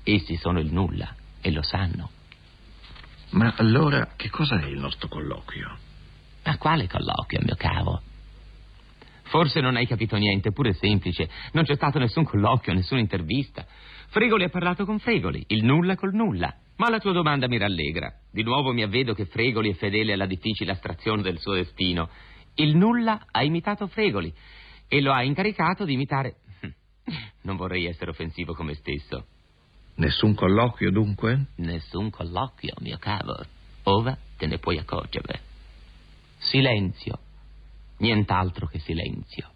Essi sono il nulla e lo sanno. Ma allora che cosa è il nostro colloquio? Ma quale colloquio, mio cavo? Forse non hai capito niente, pure semplice. Non c'è stato nessun colloquio, nessuna intervista. Fregoli ha parlato con Fregoli, il nulla col nulla. Ma la tua domanda mi rallegra. Di nuovo mi avvedo che Fregoli è fedele alla difficile astrazione del suo destino. Il nulla ha imitato Fregoli e lo ha incaricato di imitare... Non vorrei essere offensivo con me stesso. Nessun colloquio, dunque? Nessun colloquio, mio cavo. Ora te ne puoi accorgere. Silenzio. Nient'altro che silenzio.